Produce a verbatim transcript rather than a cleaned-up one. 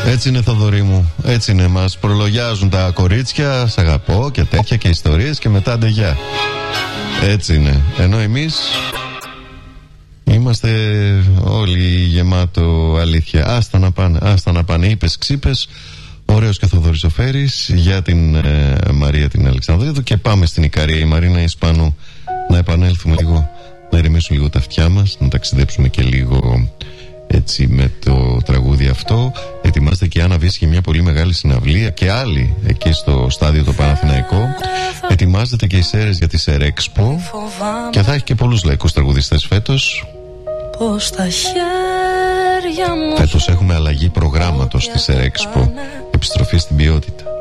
Έτσι είναι, Θοδωρή μου. Έτσι είναι. Μας προλογιάζουν τα κορίτσια. Σ' αγαπώ και τέτοια και ιστορίες και μετά αντεγιά. Έτσι είναι. Ενώ εμείς είμαστε όλοι γεμάτο αλήθεια. Άστα να πάνε, άστα να πάνε. Είπες, ξύπες. Ωραίος και Θοδωρής ο Φέρης για την ε, Μαρία την Αλεξανδρίδου. Και πάμε στην Ικαρία. Η Μαρίνα Ισπανού. Να επανέλθουμε λίγο, να ηρεμήσουν λίγο τα αυτιά μας, να ταξιδέψουμε και λίγο έτσι με το τραγούδι αυτό. Ετοιμάζεται και η Άννα Βύση για μια πολύ μεγάλη συναυλία και άλλη εκεί στο στάδιο το Παναθηναϊκό. Ετοιμάζεται και οι Σέρες για τη Σερέξπο και θα έχει και πολλούς λαϊκούς τραγουδιστές φέτος. Πώς τα χέρια μου Φέτος έχουμε αλλαγή προγράμματος στη Σερέξπο. Επιστροφή στην ποιότητα.